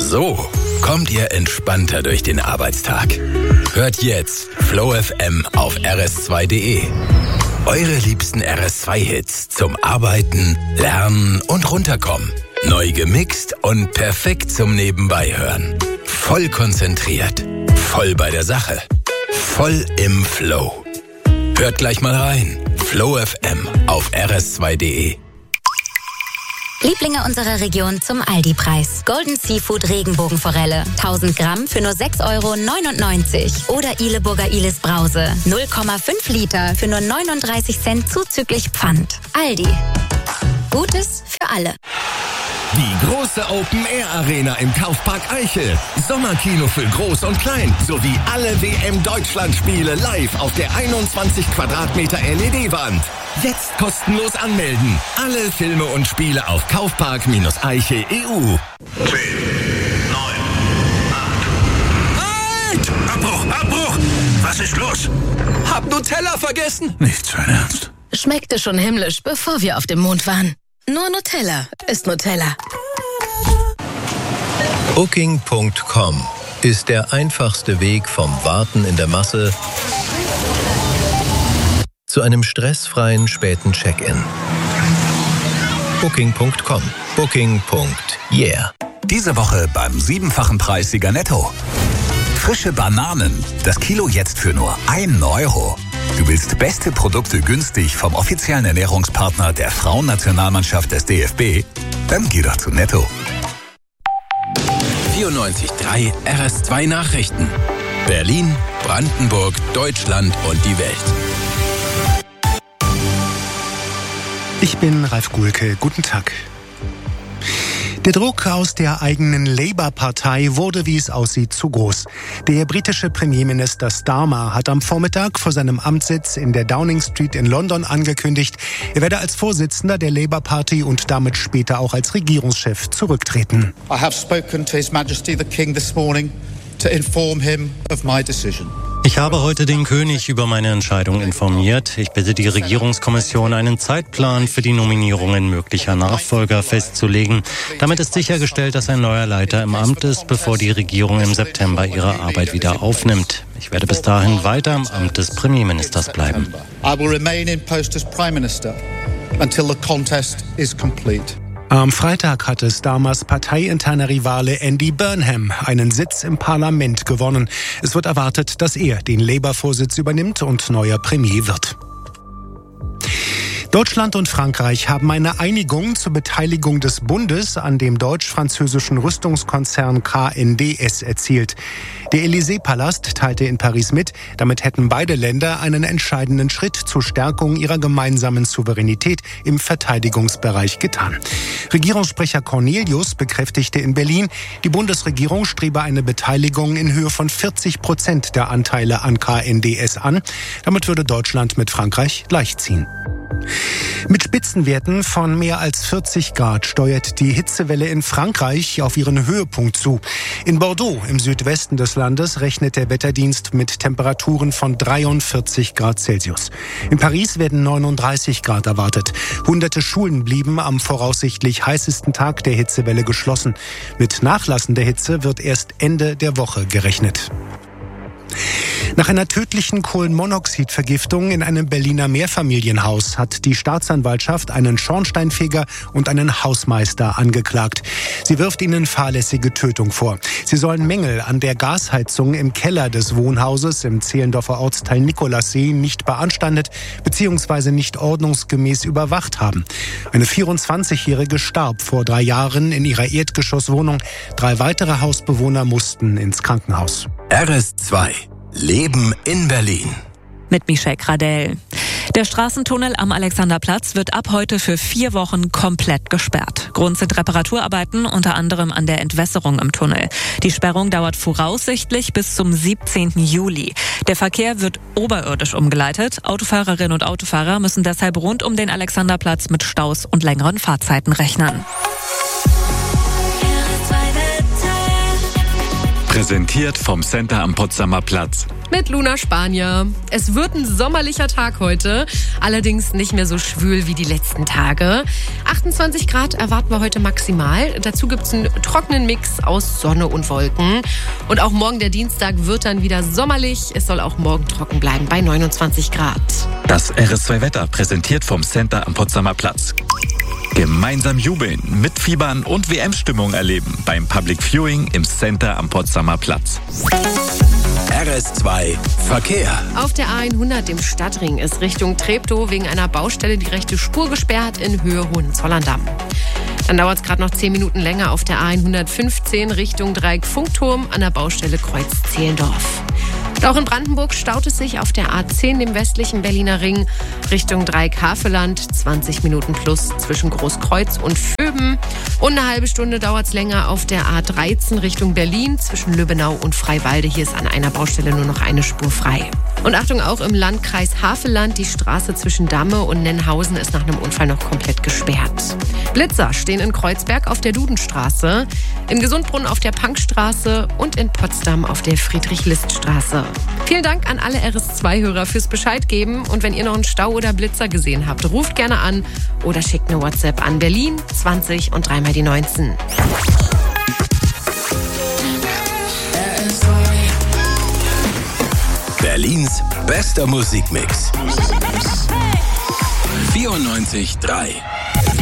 So kommt ihr entspannter durch den Arbeitstag. Hört jetzt Flow FM auf rs2.de. Eure liebsten RS2-Hits zum Arbeiten, Lernen und Runterkommen. Neu gemixt und perfekt zum Nebenbeihören. Voll konzentriert, voll bei der Sache, voll im Flow. Hört gleich mal rein. Flow FM auf rs2.de. Lieblinge unserer Region zum Aldi-Preis. Golden Seafood Regenbogenforelle. 1000 Gramm für nur 6,99 € Oder Ihleburger Ihles Brause. 0,5 Liter für nur 39 Cent zuzüglich Pfand. Aldi. Gutes für alle. Die große Open-Air-Arena im Kaufpark Eichel. Sommerkino für Groß und Klein. Sowie alle WM-Deutschland-Spiele live auf der 21 Quadratmeter LED-Wand. Jetzt kostenlos anmelden. Alle Filme und Spiele auf Kaufpark-Eichel.eu. 10, 9, 8. Halt! Abbruch! Was ist los? Hab Nutella vergessen. Nicht sein Ernst. Schmeckte schon himmlisch, bevor wir auf dem Mond waren. Nur Nutella ist Nutella. Booking.com ist der einfachste Weg vom Warten in der Masse zu einem stressfreien späten Check-in. Booking.com. Booking.yeah. Diese Woche beim 7-fachen Preissieger Netto. Frische Bananen. Das Kilo jetzt für nur 1 €. Du willst beste Produkte günstig vom offiziellen Ernährungspartner der Frauennationalmannschaft des DFB? Dann geh doch zu Netto. 94.3 RS2 Nachrichten. Berlin, Brandenburg, Deutschland und die Welt. Ich bin Ralf Guhlke. Guten Tag. Der Druck aus der eigenen Labour-Partei wurde, wie es aussieht, zu groß. Der britische Premierminister Starmer hat am Vormittag vor seinem Amtssitz in der Downing Street in London angekündigt, er werde als Vorsitzender der Labour Party und damit später auch als Regierungschef zurücktreten. I have spoken to His Majesty the King this morning to inform him of my decision. Ich habe heute den König über meine Entscheidung informiert. Ich bitte die Regierungskommission, einen Zeitplan für die Nominierungen möglicher Nachfolger festzulegen. Damit ist sichergestellt, dass ein neuer Leiter im Amt ist, bevor die Regierung im September ihre Arbeit wieder aufnimmt. Ich werde bis dahin weiter im Amt des Premierministers bleiben. I will remain in post as Prime Minister until the contest is complete. Am Freitag hatte Starmers parteiinterner Rivale Andy Burnham einen Sitz im Parlament gewonnen. Es wird erwartet, dass er den Labour-Vorsitz übernimmt und neuer Premier wird. Deutschland und Frankreich haben eine Einigung zur Beteiligung des Bundes an dem deutsch-französischen Rüstungskonzern KNDS erzielt. Der Élysée-Palast teilte in Paris mit, damit hätten beide Länder einen entscheidenden Schritt zur Stärkung ihrer gemeinsamen Souveränität im Verteidigungsbereich getan. Regierungssprecher Cornelius bekräftigte in Berlin, die Bundesregierung strebe eine Beteiligung in Höhe von 40% der Anteile an KNDS an. Damit würde Deutschland mit Frankreich gleichziehen. Mit Spitzenwerten von mehr als 40 Grad steuert die Hitzewelle in Frankreich auf ihren Höhepunkt zu. In Bordeaux, im Südwesten des Landes, rechnet der Wetterdienst mit Temperaturen von 43 Grad Celsius. In Paris werden 39 Grad erwartet. Hunderte Schulen blieben am voraussichtlich heißesten Tag der Hitzewelle geschlossen. Mit nachlassender Hitze wird erst Ende der Woche gerechnet. Nach einer tödlichen Kohlenmonoxidvergiftung in einem Berliner Mehrfamilienhaus hat die Staatsanwaltschaft einen Schornsteinfeger und einen Hausmeister angeklagt. Sie wirft ihnen fahrlässige Tötung vor. Sie sollen Mängel an der Gasheizung im Keller des Wohnhauses im Zehlendorfer Ortsteil Nikolassee nicht beanstandet bzw. nicht ordnungsgemäß überwacht haben. Eine 24-Jährige starb vor 3 Jahren in ihrer Erdgeschosswohnung. 3 weitere Hausbewohner mussten ins Krankenhaus. RS2 Leben in Berlin. Mit Michelle Gradell. Der Straßentunnel am Alexanderplatz wird ab heute für 4 Wochen komplett gesperrt. Grund sind Reparaturarbeiten, unter anderem an der Entwässerung im Tunnel. Die Sperrung dauert voraussichtlich bis zum 17. Juli. Der Verkehr wird oberirdisch umgeleitet. Autofahrerinnen und Autofahrer müssen deshalb rund um den Alexanderplatz mit Staus und längeren Fahrzeiten rechnen. Präsentiert vom Center am Potsdamer Platz. Mit Luna Spanier. Es wird ein sommerlicher Tag heute, allerdings nicht mehr so schwül wie die letzten Tage. 28 Grad erwarten wir heute maximal. Dazu gibt es einen trockenen Mix aus Sonne und Wolken. Und auch morgen, der Dienstag, wird dann wieder sommerlich. Es soll auch morgen trocken bleiben bei 29 Grad. Das RS2-Wetter präsentiert vom Center am Potsdamer Platz. Gemeinsam jubeln, mitfiebern und WM-Stimmung erleben beim Public Viewing im Center am Potsdamer Platz. RS2 Verkehr. Auf der A100, dem Stadtring, ist Richtung Treptow wegen einer Baustelle die rechte Spur gesperrt in Höhe Hohenzollern-Damm. Dann dauert es gerade noch 10 Minuten länger auf der A115 Richtung Dreieck Funkturm an der Baustelle Kreuz-Zehlendorf. Und auch in Brandenburg staut es sich auf der A10, dem westlichen Berliner Ring, Richtung Dreieck-Havelland. 20 Minuten plus zwischen Großkreuz und Vöben. Und eine halbe Stunde dauert es länger auf der A13 Richtung Berlin zwischen Lübbenau und Freiwalde. Hier ist an einer Baustelle nur noch eine Spur frei. Und Achtung, auch im Landkreis Havelland, die Straße zwischen Damme und Nennhausen ist nach einem Unfall noch komplett gesperrt. Blitzer stehen in Kreuzberg auf der Dudenstraße, in Gesundbrunn auf der Punkstraße und in Potsdam auf der Friedrich-List-Straße. Vielen Dank an alle RS2-Hörer fürs Bescheid geben. Und wenn ihr noch einen Stau oder Blitzer gesehen habt, ruft gerne an oder schickt eine WhatsApp an Berlin 20 und 3 mal die 19. Berlins bester Musikmix. 94.3